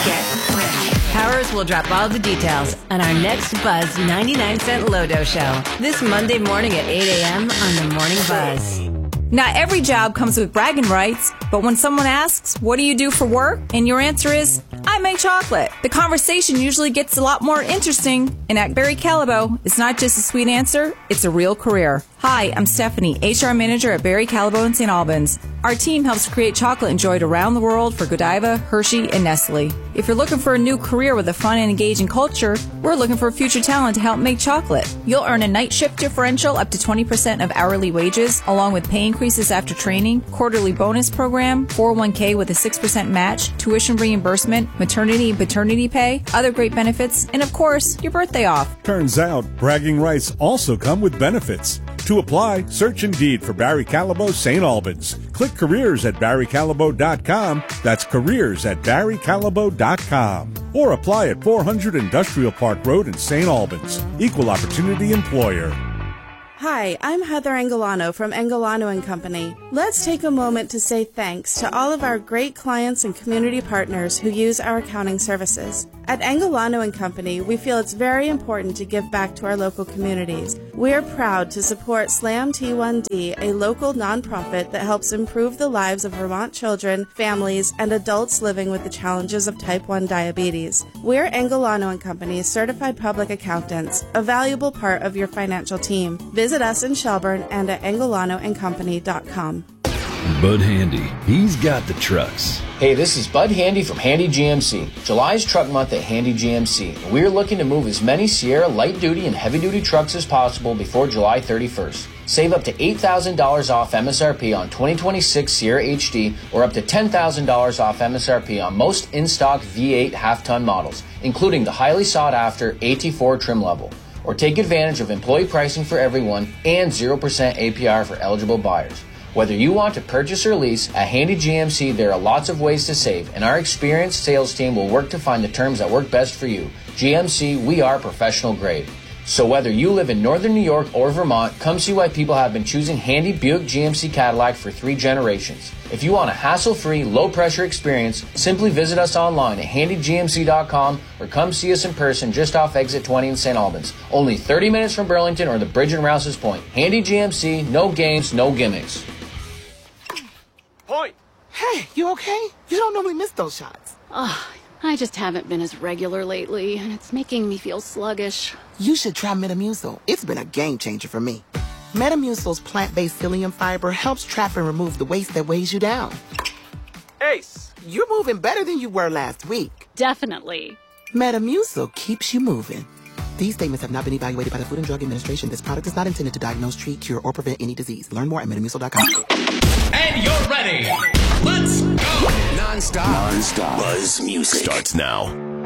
Get ready. Powers will drop all the details on our next Buzz 99-cent Lodo show this Monday morning at 8 a.m. on the Morning Buzz. Not every job comes with bragging rights, but when someone asks, what do you do for work? And your answer is, I make chocolate. The conversation usually gets a lot more interesting. And at Barry Callebaut, it's not just a sweet answer, it's a real career. Hi, I'm Stephanie, HR Manager at Barry Callebaut in St. Albans. Our team helps create chocolate enjoyed around the world for Godiva, Hershey, and Nestle. If you're looking for a new career with a fun and engaging culture, we're looking for future talent to help make chocolate. You'll earn a night shift differential up to 20% of hourly wages, along with pay increases after training, quarterly bonus program, 401k with a 6% match, tuition reimbursement, maternity and paternity pay, other great benefits, and of course, your birthday off. Turns out, bragging rights also come with benefits. To apply, search Indeed for Barry Callebaut St. Albans. Click careers at barrycallebaut.com. That's careers at barrycallebaut.com. Or apply at 400 Industrial Park Road in St. Albans. Equal Opportunity Employer. Hi, I'm Heather Angolano from Angolano & Company. Let's take a moment to say thanks to all of our great clients and community partners who use our accounting services. At Angolano & Company, we feel it's very important to give back to our local communities. We are proud to support SLAM T1D, a local nonprofit that helps improve the lives of Vermont children, families, and adults living with the challenges of type 1 diabetes. We're Angolano & Company's certified public accountants, a valuable part of your financial team. Visit us in Shelburne and at angolanoandcompany.com. Bud Handy, he's got the trucks. Hey, this is Bud Handy from Handy GMC. July is truck month at Handy GMC. We're looking to move as many Sierra light-duty and heavy-duty trucks as possible before July 31st. Save up to $8,000 off MSRP on 2026 Sierra HD or up to $10,000 off MSRP on most in-stock V8 half-ton models, including the highly sought-after AT4 trim level. Or take advantage of employee pricing for everyone and 0% APR for eligible buyers. Whether you want to purchase or lease, at Handy GMC there are lots of ways to save, and our experienced sales team will work to find the terms that work best for you. GMC, we are professional grade. So whether you live in Northern New York or Vermont, come see why people have been choosing Handy Buick GMC Cadillac for 3 generations. If you want a hassle-free, low-pressure experience, simply visit us online at handygmc.com or come see us in person just off Exit 20 in St. Albans. Only 30 minutes from Burlington or the bridge in Rouse's Point. Handy GMC, no games, no gimmicks. Point! Hey, you okay? You don't normally miss those shots. I just haven't been as regular lately, and it's making me feel sluggish. You should try Metamucil. It's been a game changer for me. Metamucil's plant-based psyllium fiber helps trap and remove the waste that weighs you down. Ace, you're moving better than you were last week. Definitely. Metamucil keeps you moving. These statements have not been evaluated by the Food and Drug Administration. This product is not intended to diagnose, treat, cure, or prevent any disease. Learn more at Metamucil.com. And you're ready. Let's go. Non-stop. Buzz music Starts now.